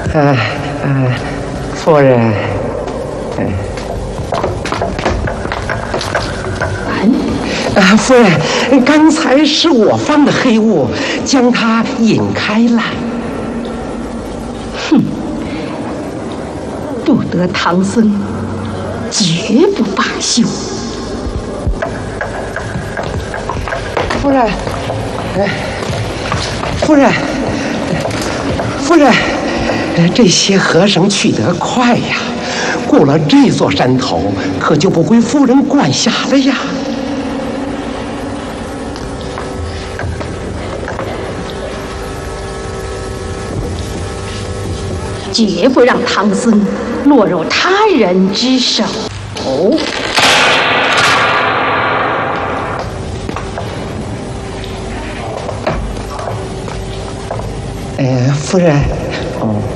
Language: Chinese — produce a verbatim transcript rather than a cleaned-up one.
呃呃，夫人，嗯、呃，啊，夫人，刚才是我放的黑雾，将它引开了。 哼，不得唐僧绝不罢休。 夫人，哎，夫人，夫人，这些和尚去得快呀，过了这座山头，可就不归夫人管辖了呀。 绝不让唐僧落入他人之手。 呃，夫人，哦。